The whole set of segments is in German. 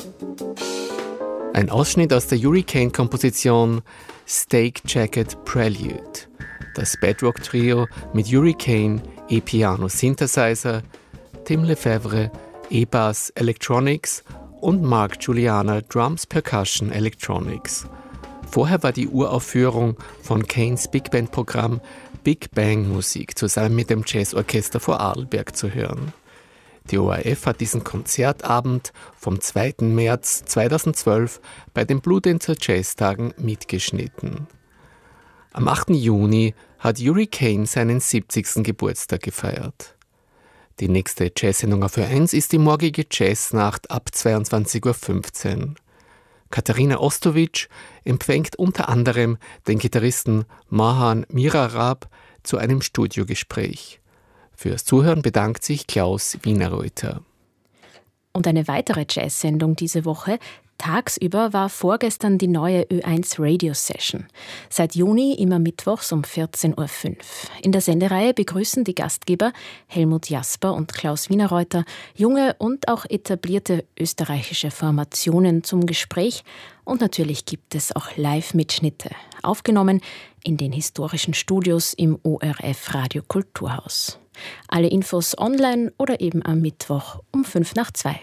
Ein Ausschnitt aus der Hurricane-Komposition Steak Jacket Prelude. Das Bedrock-Trio mit Hurricane, E-Piano Synthesizer, Tim Lefebvre, E-Bass Electronics und Mark Juliana Drums Percussion Electronics. Vorher war die Uraufführung von Kanes Big Band-Programm Big Bang Musik zusammen mit dem Jazzorchester vor Arlberg zu hören. Die ORF hat diesen Konzertabend vom 2. März 2012 bei den Bludenzer Jazztagen mitgeschnitten. Am 8. Juni hat Hurricane seinen 70. Geburtstag gefeiert. Die nächste Jazz-Sendung auf Ö1 ist die morgige Jazznacht ab 22.15 Uhr. Katharina Ostowitsch empfängt unter anderem den Gitarristen Mahan Mirarab zu einem Studiogespräch. Fürs Zuhören bedankt sich Klaus Wienerreuter. Und eine weitere Jazz-Sendung diese Woche. Tagsüber war vorgestern die neue Ö1 Radio Session. Seit Juni immer mittwochs um 14.05 Uhr. In der Sendereihe begrüßen die Gastgeber Helmut Jasper und Klaus Wienerreuter junge und auch etablierte österreichische Formationen zum Gespräch. Und natürlich gibt es auch Live-Mitschnitte, aufgenommen in den historischen Studios im ORF Radio Kulturhaus. Alle Infos online oder eben am Mittwoch um 1:55.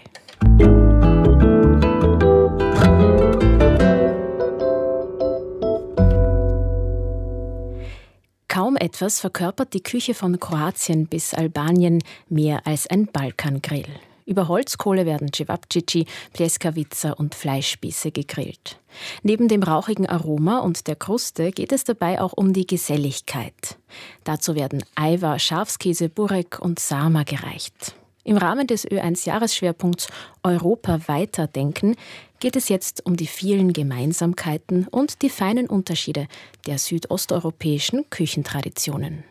Kaum etwas verkörpert die Küche von Kroatien bis Albanien mehr als ein Balkangrill. Über Holzkohle werden Cevapcici, Pljeskavica und Fleischspieße gegrillt. Neben dem rauchigen Aroma und der Kruste geht es dabei auch um die Geselligkeit. Dazu werden Ajvar, Schafskäse, Burek und Sarma gereicht. Im Rahmen des Ö1-Jahresschwerpunkts Europa weiterdenken geht es jetzt um die vielen Gemeinsamkeiten und die feinen Unterschiede der südosteuropäischen Küchentraditionen.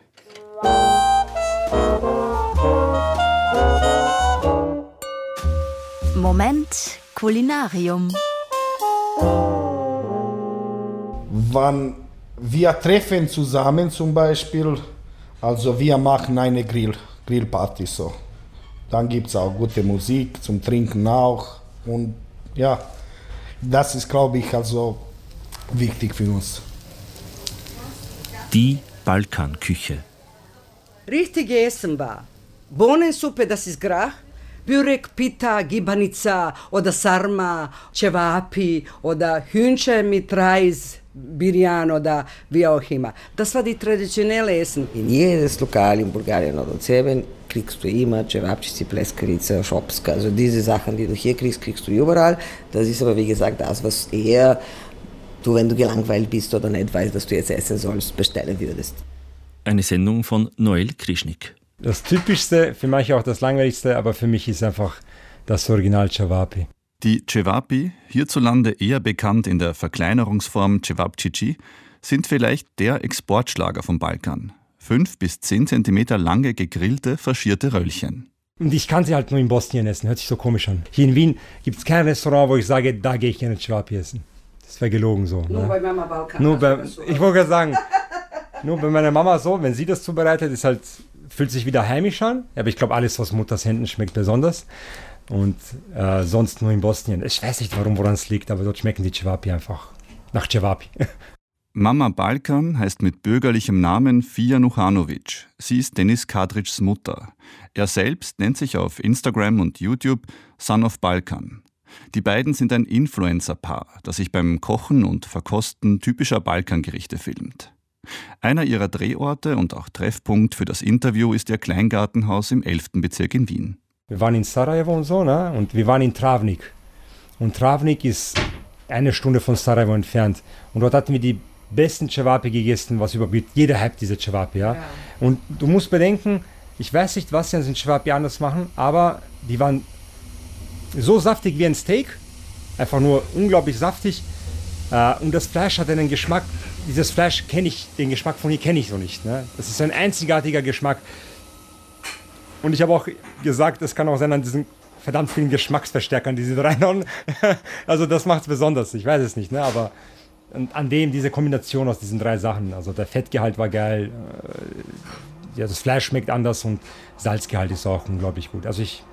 Moment Kulinarium. Wann wir treffen zusammen zum Beispiel, also wir machen eine Grillparty so. Dann gibt es auch gute Musik zum Trinken auch und ja, das ist, glaube ich, also wichtig für uns. Die Balkanküche. Richtige Essen war Bohnensuppe, das ist Grach, Burek, Pita, Gibanica oder Sarma, Cevapi oder Hühnchen mit Reis, Birjan oder wie auch immer. Das war die traditionelle Essen. In jedes Lokal in Bulgarien oder Serbien kriegst du immer Cevapcici, Pljeskavica, Shopska. Also diese Sachen, die du hier kriegst, kriegst du überall. Das ist aber, wie gesagt, das, was eher du, wenn du gelangweilt bist oder nicht weißt, dass du jetzt essen sollst, bestellen würdest. Eine Sendung von Noel Krischnik. Das Typischste, für manche auch das Langweiligste, aber für mich ist einfach das Original Cevapi. Die Cevapi, hierzulande eher bekannt in der Verkleinerungsform Cevapcici, sind vielleicht der Exportschlager vom Balkan. 5 bis 10 Zentimeter lange gegrillte, faschierte Röllchen. Und ich kann sie halt nur in Bosnien essen, hört sich so komisch an. Hier in Wien gibt es kein Restaurant, wo ich sage, da gehe ich gerne Cevapi essen. Das wäre gelogen so. Nur ne? bei Mama Balkan. Ich wollte gerade sagen, nur bei meiner Mama so, wenn sie das zubereitet, ist halt, fühlt sich wieder heimisch an. Aber ich glaube, alles aus Mutters Händen schmeckt besonders. Und sonst nur in Bosnien. Ich weiß nicht, woran es liegt, aber dort schmecken die Cevapi einfach nach Cevapi. Mama Balkan heißt mit bürgerlichem Namen Fia Nuhanovic. Sie ist Denis Kadrics Mutter. Er selbst nennt sich auf Instagram und YouTube Son of Balkan. Die beiden sind ein Influencer-Paar, das sich beim Kochen und Verkosten typischer Balkangerichte filmt. Einer ihrer Drehorte und auch Treffpunkt für das Interview ist ihr Kleingartenhaus im 11. Bezirk in Wien. Wir waren in Sarajevo und so, ne? Und wir waren in Travnik. Und Travnik ist 1 Stunde von Sarajevo entfernt. Und dort hatten wir die besten Cevapi gegessen, was überhaupt gibt. Jeder hypt diese Cevapi, ja? Und du musst bedenken, ich weiß nicht, was sie an den Cevapi anders machen, aber die waren so saftig wie ein Steak. Einfach nur unglaublich saftig. Und das Fleisch hat einen Geschmack, dieses Fleisch den Geschmack von hier kenne ich so nicht. Ne? Das ist ein einzigartiger Geschmack. Und ich habe auch gesagt, es kann auch sein an diesen verdammt vielen Geschmacksverstärkern, die sie da reinhauen. Also das macht es besonders, ich weiß es nicht, ne? Aber an diese Kombination aus diesen 3 Sachen, also der Fettgehalt war geil, ja, das Fleisch schmeckt anders und Salzgehalt ist auch unglaublich gut. Also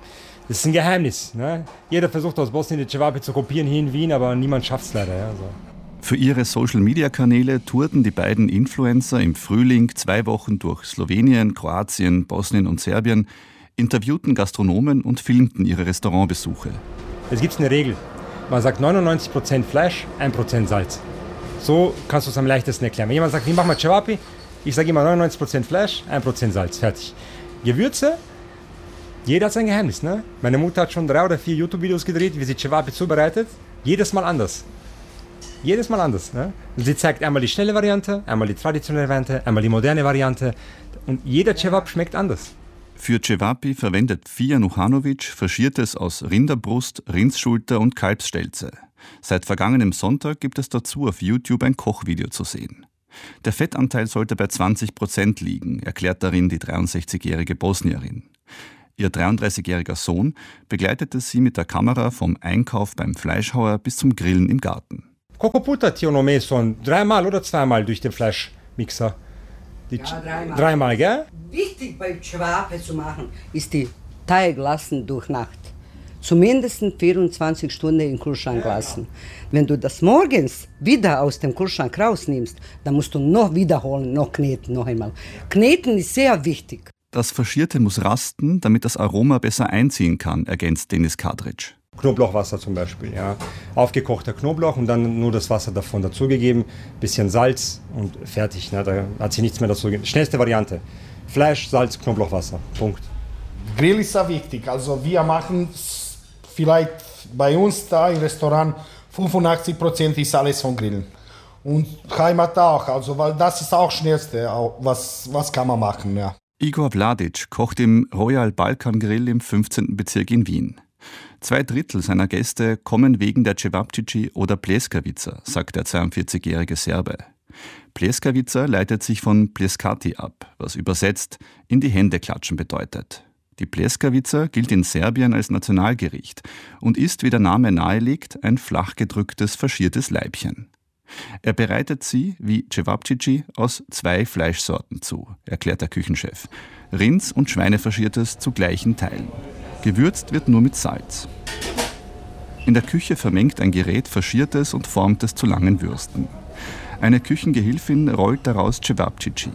Das ist ein Geheimnis. Ne? Jeder versucht aus Bosnien die Cevapi zu kopieren hier in Wien, aber niemand schafft es leider. Ja, so. Für ihre Social-Media-Kanäle tourten die beiden Influencer im Frühling 2 Wochen durch Slowenien, Kroatien, Bosnien und Serbien, interviewten Gastronomen und filmten ihre Restaurantbesuche. Es gibt eine Regel. Man sagt 99% Fleisch, 1% Salz. So kannst du es am leichtesten erklären. Wenn jemand sagt, wie machen wir Cevapi? Ich sage immer 99% Fleisch, 1% Salz. Fertig. Gewürze, jeder hat sein Geheimnis. Ne? Meine Mutter hat schon 3 oder 4 YouTube-Videos gedreht, wie sie Cevapi zubereitet. Jedes Mal anders. Jedes Mal anders. Ne? Sie zeigt einmal die schnelle Variante, einmal die traditionelle Variante, einmal die moderne Variante. Und jeder Cevapi schmeckt anders. Für Cevapi verwendet Fia Nuhanovic Faschiertes aus Rinderbrust, Rindsschulter und Kalbsstelze. Seit vergangenem Sonntag gibt es dazu auf YouTube ein Kochvideo zu sehen. Der Fettanteil sollte bei 20% liegen, erklärt darin die 63-jährige Bosnierin. Ihr 33-jähriger Sohn begleitete sie mit der Kamera vom Einkauf beim Fleischhauer bis zum Grillen im Garten. Koliko puta ti ono meso 3-mal oder 2-mal durch den Fleischmixer? Ja, 3-mal. 3-mal, gell? Wichtig bei Cevapi zu machen, ist die Teig lassen durch Nacht. Zumindest 24 Stunden im Kühlschrank lassen. Wenn du das morgens wieder aus dem Kühlschrank rausnimmst, dann musst du noch wiederholen, noch kneten, noch einmal. Kneten ist sehr wichtig. Das Faschierte muss rasten, damit das Aroma besser einziehen kann, ergänzt Denis Kadric. Knoblauchwasser zum Beispiel, ja. Aufgekochter Knoblauch und dann nur das Wasser davon dazugegeben, bisschen Salz und fertig. Ne? Da hat sich nichts mehr dazu gegeben. Schnellste Variante. Fleisch, Salz, Knoblauchwasser. Punkt. Grill ist sehr wichtig. Also wir machen vielleicht bei uns da im Restaurant 85% ist alles von Grillen. Und Heimat auch, also weil das ist auch das Schnellste, was kann man machen, ja. Igor Vladic kocht im Royal Balkan Grill im 15. Bezirk in Wien. 2/3 seiner Gäste kommen wegen der Cevapcici oder Pljeskavica, sagt der 42-jährige Serbe. Pljeskavica leitet sich von Pljeskati ab, was übersetzt in die Hände klatschen bedeutet. Die Pljeskavica gilt in Serbien als Nationalgericht und ist, wie der Name nahelegt, ein flach gedrücktes, faschiertes Leibchen. Er bereitet sie, wie Cevapcici, aus 2 Fleischsorten zu, erklärt der Küchenchef. Rinds- und Schweinefaschiertes zu gleichen Teilen. Gewürzt wird nur mit Salz. In der Küche vermengt ein Gerät Faschiertes und formt es zu langen Würsten. Eine Küchengehilfin rollt daraus Cevapcici.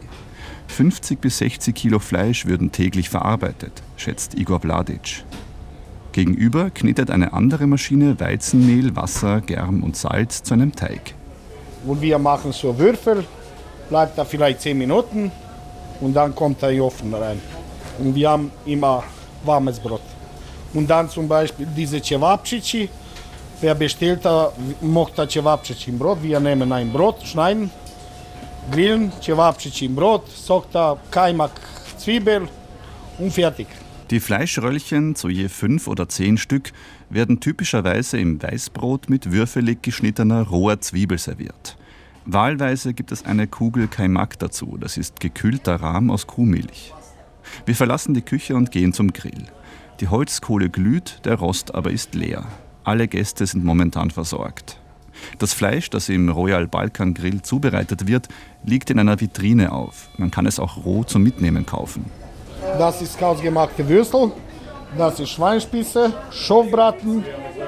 50 bis 60 Kilo Fleisch würden täglich verarbeitet, schätzt Igor Vladic. Gegenüber knetet eine andere Maschine Weizenmehl, Wasser, Germ und Salz zu einem Teig. Und wir machen so Würfel, bleibt da vielleicht 10 Minuten und dann kommt der in den Ofen rein. Und wir haben immer warmes Brot. Und dann zum Beispiel diese Cevapcici, wer bestellt, macht Cevapcici im Brot. Wir nehmen ein Brot, schneiden, grillen, Cevapcici im Brot, Sokta, Kajmak, Zwiebel und fertig. Die Fleischröllchen, so je 5 oder 10 Stück, werden typischerweise im Weißbrot mit würfelig geschnittener roher Zwiebel serviert. Wahlweise gibt es eine Kugel Kajmak dazu, das ist gekühlter Rahm aus Kuhmilch. Wir verlassen die Küche und gehen zum Grill. Die Holzkohle glüht, der Rost aber ist leer. Alle Gäste sind momentan versorgt. Das Fleisch, das im Royal Balkan Grill zubereitet wird, liegt in einer Vitrine auf. Man kann es auch roh zum Mitnehmen kaufen. Das ist hausgemachte Würstel, das ist Schweinspieße, Schafbraten,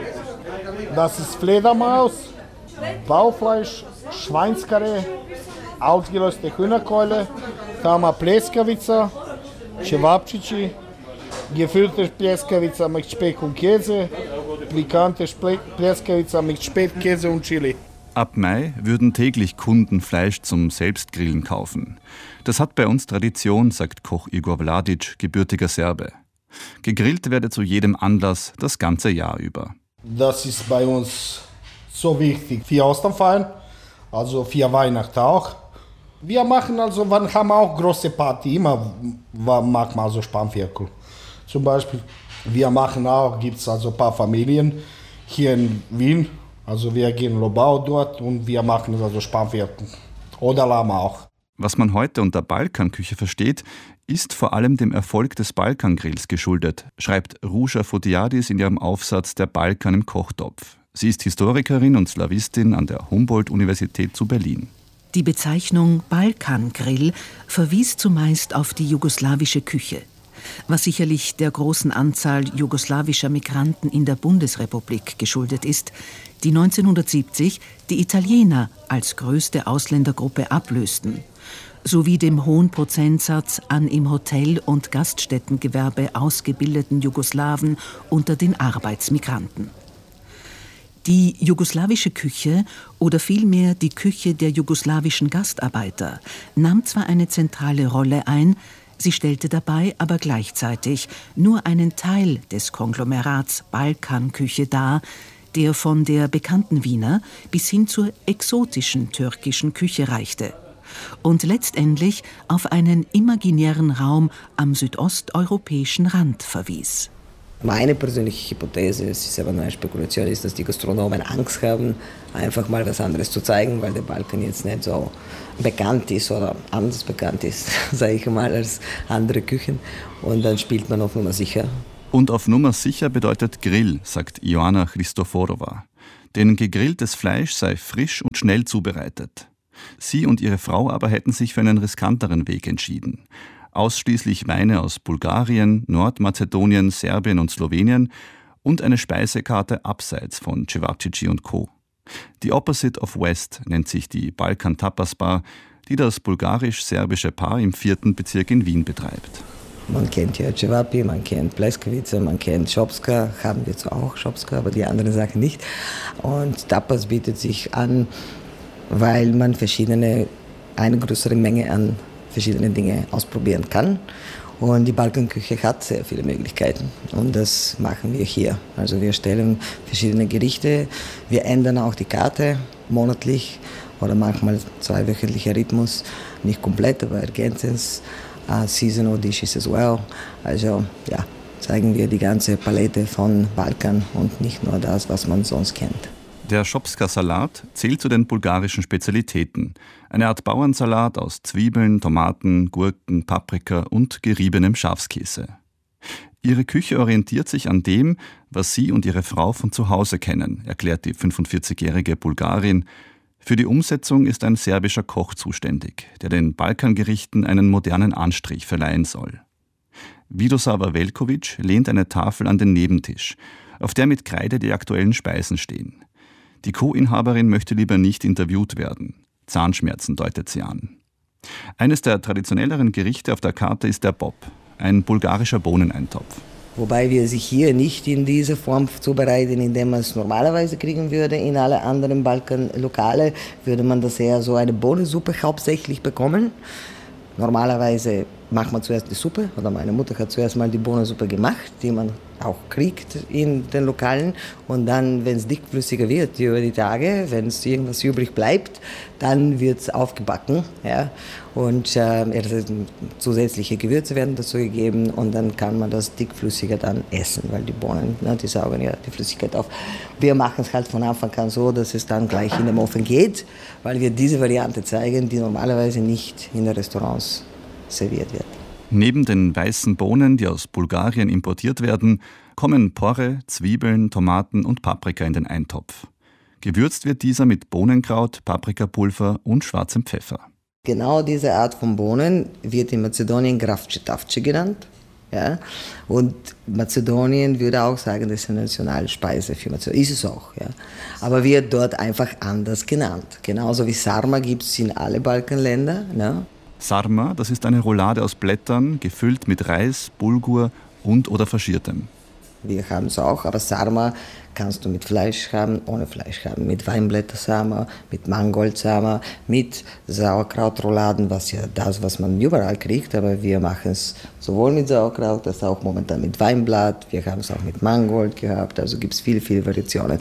das ist Fledermaus, Baufleisch, Schweinskarree, ausgelöste Hühnerkeule, Tama Pljeskavica, Cevapcici, gefüllte Pljeskavica mit Speck und Käse, pikante Pljeskavica mit Speck, Käse und Chili. Ab Mai würden täglich Kunden Fleisch zum Selbstgrillen kaufen. Das hat bei uns Tradition, sagt Koch Igor Vladic, gebürtiger Serbe. Gegrillt werde zu jedem Anlass das ganze Jahr über. Das ist bei uns so wichtig für Osternfeiern, also für Weihnachten auch. Wir machen also, wann haben wir auch große Party, immer machen wir also Spanferkel. Zum Beispiel, wir machen auch, gibt es also ein paar Familien hier in Wien. Also wir gehen in Lobau dort und wir machen also Spanferkel oder Lamm auch. Was man heute unter Balkanküche versteht, ist vor allem dem Erfolg des Balkangrills geschuldet, schreibt Ruja Fotiadis in ihrem Aufsatz Der Balkan im Kochtopf. Sie ist Historikerin und Slawistin an der Humboldt-Universität zu Berlin. Die Bezeichnung Balkangrill verwies zumeist auf die jugoslawische Küche. was sicherlich der großen Anzahl jugoslawischer Migranten in der Bundesrepublik geschuldet ist, die 1970 die Italiener als größte Ausländergruppe ablösten, sowie dem hohen Prozentsatz an im Hotel- und Gaststättengewerbe ausgebildeten Jugoslawen unter den Arbeitsmigranten. Die jugoslawische Küche oder vielmehr die Küche der jugoslawischen Gastarbeiter nahm zwar eine zentrale Rolle ein, sie stellte dabei aber gleichzeitig nur einen Teil des Konglomerats Balkanküche dar, der von der bekannten Wiener bis hin zur exotischen türkischen Küche reichte und letztendlich auf einen imaginären Raum am südosteuropäischen Rand verwies. Meine persönliche Hypothese, es ist aber nur eine Spekulation, ist, dass die Gastronomen Angst haben, einfach mal was anderes zu zeigen, weil der Balkan jetzt nicht so bekannt ist oder anders bekannt ist, sage ich mal, als andere Küchen. Und dann spielt man auf Nummer sicher. Und auf Nummer sicher bedeutet Grill, sagt Ioana Christoforova. Denn gegrilltes Fleisch sei frisch und schnell zubereitet. Sie und ihre Frau aber hätten sich für einen riskanteren Weg entschieden. Ausschließlich Weine aus Bulgarien, Nordmazedonien, Serbien und Slowenien und eine Speisekarte abseits von Cevapcici und Co. Die Opposite of West nennt sich die Balkan Tapas Bar, die das bulgarisch-serbische Paar im 4. Bezirk in Wien betreibt. Man kennt ja Cevapi, man kennt Pleskavica, man kennt Shopska, haben wir zwar auch Shopska, aber die anderen Sachen nicht. Und Tapas bietet sich an, weil man eine größere Menge an verschiedene Dinge ausprobieren kann. Und die Balkanküche hat sehr viele Möglichkeiten und das machen wir hier. Also wir stellen verschiedene Gerichte, wir ändern auch die Karte monatlich oder manchmal 2-wöchentlicher Rhythmus, nicht komplett, aber ergänzen es, seasonal dishes as well. Also ja, zeigen wir die ganze Palette von Balkan und nicht nur das, was man sonst kennt. Der Shopska-Salat zählt zu den bulgarischen Spezialitäten. Eine Art Bauernsalat aus Zwiebeln, Tomaten, Gurken, Paprika und geriebenem Schafskäse. Ihre Küche orientiert sich an dem, was sie und ihre Frau von zu Hause kennen, erklärt die 45-jährige Bulgarin. Für die Umsetzung ist ein serbischer Koch zuständig, der den Balkangerichten einen modernen Anstrich verleihen soll. Vidosava Veljković lehnt eine Tafel an den Nebentisch, auf der mit Kreide die aktuellen Speisen stehen. Die Co-Inhaberin möchte lieber nicht interviewt werden. Zahnschmerzen deutet sie an. Eines der traditionelleren Gerichte auf der Karte ist der Bob, ein bulgarischer Bohneneintopf. Wobei wir sie hier nicht in dieser Form zubereiten, in der man es normalerweise kriegen würde. In alle anderen Balkanlokale würde man das eher so eine Bohnensuppe hauptsächlich bekommen. Normalerweise macht man zuerst die Suppe, oder meine Mutter hat zuerst mal die Bohnensuppe gemacht, die man auch kriegt in den Lokalen. Und dann, wenn es dickflüssiger wird über die Tage, wenn es irgendwas übrig bleibt, dann wird es aufgebacken. Ja? Und zusätzliche Gewürze werden dazu gegeben und dann kann man das dickflüssiger dann essen, weil die Bohnen, die saugen ja die Flüssigkeit auf. Wir machen es halt von Anfang an so, dass es dann gleich in den Ofen geht, weil wir diese Variante zeigen, die normalerweise nicht in den Restaurants serviert wird. Neben den weißen Bohnen, die aus Bulgarien importiert werden, kommen Porre, Zwiebeln, Tomaten und Paprika in den Eintopf. Gewürzt wird dieser mit Bohnenkraut, Paprikapulver und schwarzem Pfeffer. Genau diese Art von Bohnen wird in Mazedonien Gravče genannt. Ja? Und Mazedonien würde auch sagen, das ist eine Nationalspeise für Mazedonien. Ist es auch. Ja? Aber wird dort einfach anders genannt. Genauso wie Sarma gibt es in alle Balkanländer. Ne? Sarma, das ist eine Roulade aus Blättern, gefüllt mit Reis, Bulgur und oder Faschiertem. Wir haben es auch, aber Sarma kannst du mit Fleisch haben, ohne Fleisch haben, mit Weinblättersarma, mit Mangoldsamen, mit Sauerkrautrouladen, was ja das, was man überall kriegt, aber wir machen es sowohl mit Sauerkraut, als auch momentan mit Weinblatt, wir haben es auch mit Mangold gehabt, also gibt es viele Variationen.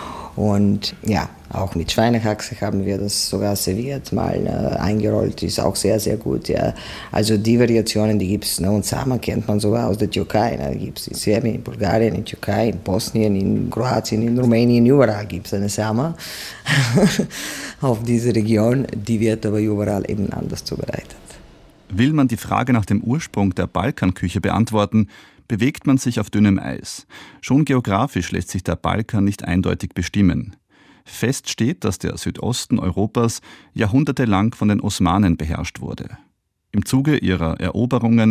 Und ja, auch mit Schweinehaxe haben wir das sogar serviert, mal eingerollt, ist auch sehr, sehr gut. Ja. Also die Variationen, die gibt es. Ne? Und Sama kennt man sogar aus der Türkei. Ne? Die gibt es in Serbien, in Bulgarien, in Türkei, in Bosnien, in Kroatien, in Rumänien, überall gibt es eine Sama auf diese Region. Die wird aber überall eben anders zubereitet. Will man die Frage nach dem Ursprung der Balkanküche beantworten, bewegt man sich auf dünnem Eis. Schon geografisch lässt sich der Balkan nicht eindeutig bestimmen. Fest steht, dass der Südosten Europas jahrhundertelang von den Osmanen beherrscht wurde. Im Zuge ihrer Eroberungen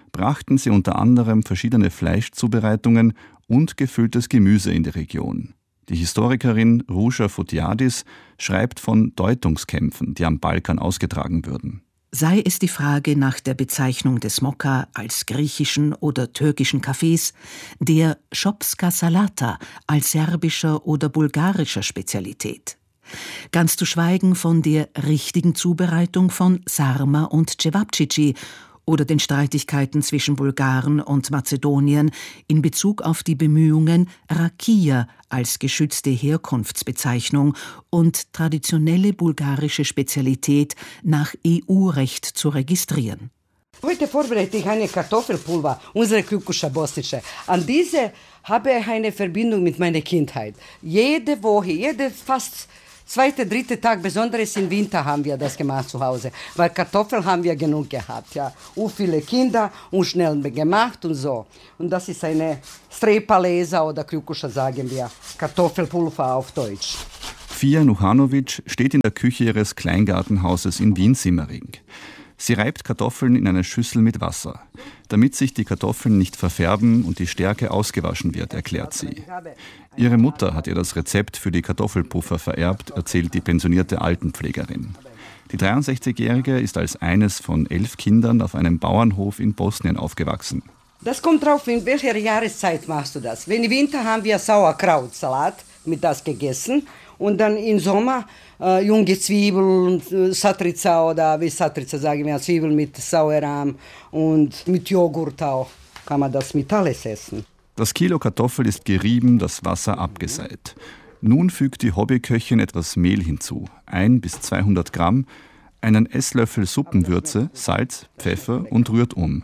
brachten sie unter anderem verschiedene Fleischzubereitungen und gefülltes Gemüse in die Region. Die Historikerin Ruža Fotiadis schreibt von Deutungskämpfen, die am Balkan ausgetragen würden. Sei es die Frage nach der Bezeichnung des Mokka als griechischen oder türkischen Kaffees, der Shopska Salata als serbischer oder bulgarischer Spezialität. Ganz zu schweigen von der richtigen Zubereitung von Sarma und Cevapcici oder den Streitigkeiten zwischen Bulgaren und Mazedoniern in Bezug auf die Bemühungen, Rakia als geschützte Herkunftsbezeichnung und traditionelle bulgarische Spezialität nach EU-Recht zu registrieren. Heute vorbereite ich eine Kartoffelpulver, unsere Kljukuša bosnische. An diese habe ich eine Verbindung mit meiner Kindheit. Jede Woche, fast zweiter, dritter Tag, besonders im Winter haben wir das gemacht zu Hause, weil Kartoffeln haben wir genug gehabt, ja. Und viele Kinder und schnell gemacht und so. Und das ist eine Strepalesa oder Kljukuša, sagen wir, Kartoffelpulver auf Deutsch. Fia Nuhanović steht in der Küche ihres Kleingartenhauses in Wien-Simmering. Sie reibt Kartoffeln in eine Schüssel mit Wasser. Damit sich die Kartoffeln nicht verfärben und die Stärke ausgewaschen wird, erklärt sie. Ihre Mutter hat ihr das Rezept für die Kartoffelpuffer vererbt, erzählt die pensionierte Altenpflegerin. Die 63-Jährige ist als eines von 11 Kindern auf einem Bauernhof in Bosnien aufgewachsen. Das kommt drauf, in welcher Jahreszeit machst du das. Wenn im Winter haben wir Sauerkrautsalat mit das gegessen und dann im Sommer junge Zwiebeln, Satrica oder wie Satrica sagen wir, Zwiebeln mit Sauerrahm und mit Joghurt auch. Kann man das mit alles essen. Das Kilo Kartoffel ist gerieben, das Wasser abgeseit. Nun fügt die Hobbyköchin etwas Mehl hinzu, 100 bis 200 Gramm, einen Esslöffel Suppenwürze, Salz, Pfeffer und rührt um.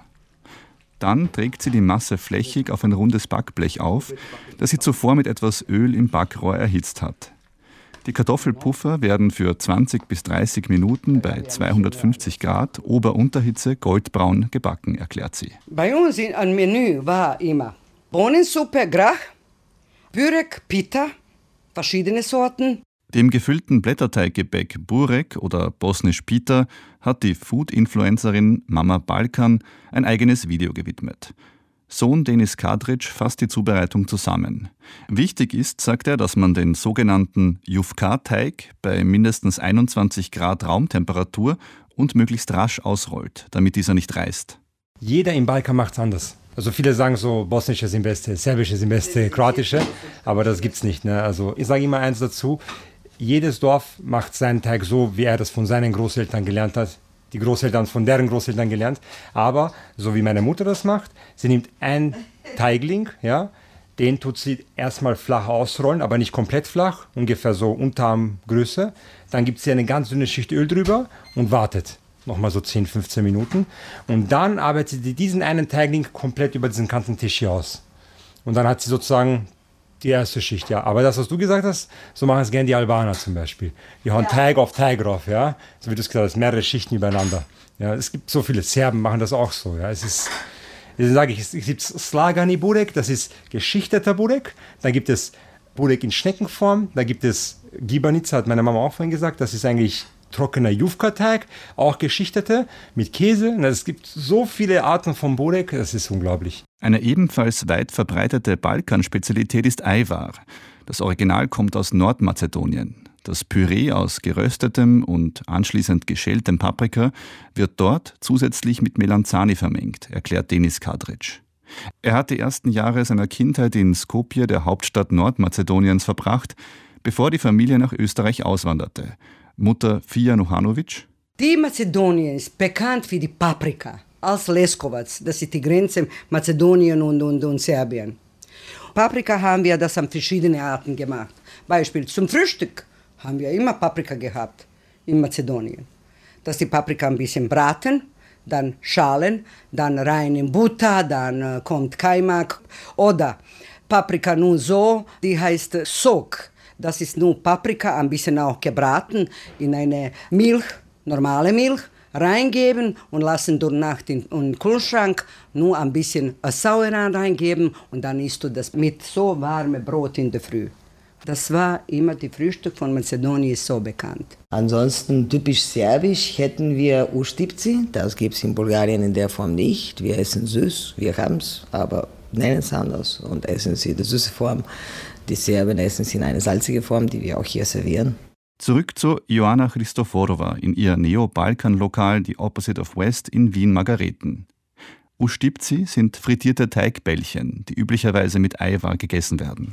Dann trägt sie die Masse flächig auf ein rundes Backblech auf, das sie zuvor mit etwas Öl im Backrohr erhitzt hat. Die Kartoffelpuffer werden für 20 bis 30 Minuten bei 250 Grad Ober-Unterhitze goldbraun gebacken, erklärt sie. Bei uns im Menü war immer Bohnensuppe, Grach, Burek, Pita, verschiedene Sorten. Dem gefüllten Blätterteiggebäck Burek oder bosnisch Pita hat die Food-Influencerin Mama Balkan ein eigenes Video gewidmet. Sohn Denis Kadrić fasst die Zubereitung zusammen. Wichtig ist, sagt er, dass man den sogenannten Jufka-Teig bei mindestens 21 Grad Raumtemperatur und möglichst rasch ausrollt, damit dieser nicht reißt. Jeder im Balkan macht es anders. Also viele sagen so, bosnische sind beste, serbische sind beste, kroatische, aber das gibt's nicht. Ne? Also ich sage immer eins dazu, jedes Dorf macht seinen Teig so, wie er das von seinen Großeltern gelernt hat. Die Großeltern von deren Großeltern gelernt. Aber so wie meine Mutter das macht, sie nimmt einen Teigling, ja, den tut sie erstmal flach ausrollen, aber nicht komplett flach, ungefähr so Unterarmgröße. Dann gibt sie eine ganz dünne Schicht Öl drüber und wartet nochmal so 10, 15 Minuten. Und dann arbeitet sie diesen einen Teigling komplett über diesen ganzen Tisch hier aus. Und dann hat sie sozusagen die erste Schicht, ja. Aber das, was du gesagt hast, so machen es gerne die Albaner zum Beispiel. Die hauen Teig auf Teig drauf, ja. So wie du es gesagt hast, mehrere Schichten übereinander. Ja, es gibt so viele, Serben machen das auch so, ja. Es gibt Slagani Burek, das ist geschichteter Burek. Dann gibt es Burek in Schneckenform. Da gibt es Gibanica, hat meine Mama auch vorhin gesagt. Das ist eigentlich trockener Jufka-Teig, auch geschichtete, mit Käse. Es gibt so viele Arten von Burek, das ist unglaublich. Eine ebenfalls weit verbreitete Balkanspezialität ist Ajvar. Das Original kommt aus Nordmazedonien. Das Püree aus geröstetem und anschließend geschältem Paprika wird dort zusätzlich mit Melanzani vermengt, erklärt Denis Kadrić. Er hat die ersten Jahre seiner Kindheit in Skopje, der Hauptstadt Nordmazedoniens, verbracht, bevor die Familie nach Österreich auswanderte. Mutter Fia Nuhanović. Die Mazedonien ist bekannt für die Paprika, als Leskovac, das ist die Grenze Mazedonien und Serbien. Paprika haben wir das an verschiedene Arten gemacht. Beispiel zum Frühstück haben wir immer Paprika gehabt in Mazedonien. Dass die Paprika ein bisschen braten, dann schalen, dann rein in Butter, dann kommt Kaimak. Oder Paprika nur so, die heißt Sok. Das ist nur Paprika, ein bisschen auch gebraten, in eine Milch, normale Milch, reingeben und lassen durch Nacht in den Kühlschrank, nur ein bisschen Sauerrahm reingeben und dann isst du das mit so warmem Brot in der Früh. Das war immer die Frühstück von Mazedonien so bekannt. Ansonsten typisch serbisch hätten wir Ustipci, das gibt es in Bulgarien in der Form nicht. Wir essen süß, wir haben es, aber nennen es anders und essen sie in der süße Form. Die Serben essen sie in eine salzige Form, die wir auch hier servieren. Zurück zu Joanna Christoforova in ihr Neo-Balkan-Lokal The Opposite of West in Wien-Margareten. Ustipci sind frittierte Teigbällchen, die üblicherweise mit Ajvar gegessen werden.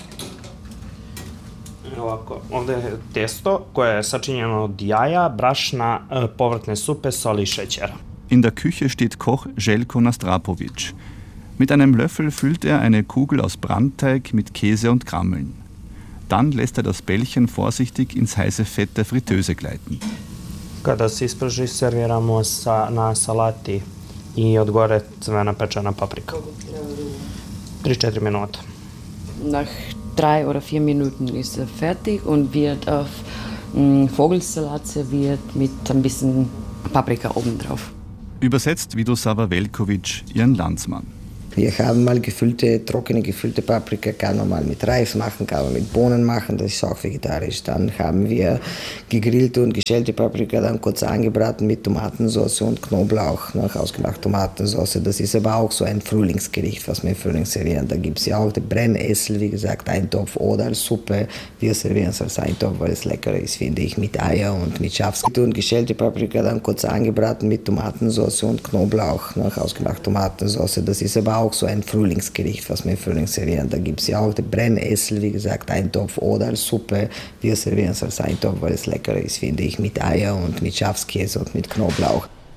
Ovdje je testo koje je sačinjeno od jaja, brašna, povrtne supe, soli i šećera. In der Küche steht Koch Željko Nastrapovic. Mit einem Löffel füllt er eine Kugel aus Brandteig mit Käse und Krammeln. Dann lässt er das Bällchen vorsichtig ins heiße Fett der Fritteuse gleiten. Kada se isprži, serviramo na salati i od gore crvena pečena paprika. 3-4 Minuten. Nach 3 oder 4 Minuten ist er fertig und wird auf Vogelsalat serviert mit ein bisschen Paprika obendrauf. Übersetzt Vido Sava-Veljković ihren Landsmann. Wir haben mal trockene gefüllte Paprika, kann man mal mit Reis machen, kann man mit Bohnen machen, das ist auch vegetarisch. Dann haben wir gegrillte und geschälte Paprika, dann kurz angebraten mit Tomatensauce und Knoblauch, noch ausgemacht Tomatensauce. Das ist aber auch so ein Frühlingsgericht, was wir im Frühling servieren. Da gibt es ja auch den Brennessel, wie gesagt, Eintopf oder als Suppe. Wir servieren es als Eintopf, weil es leckerer ist, finde ich, mit Eier und mit Schafskäse. Und geschälte Paprika, dann kurz angebraten mit Tomatensauce und Knoblauch, noch ausgemacht Tomatensauce. Das ist aber auch so ein Frühlingsgericht, was wir im Frühling servieren. Da gibt es ja auch den Brennessel, wie gesagt, Eintopf oder als Suppe. Wir servieren es als Eintopf, weil es leckerer ist, finde ich, mit Eier und mit Schafskäse und mit Knoblauch.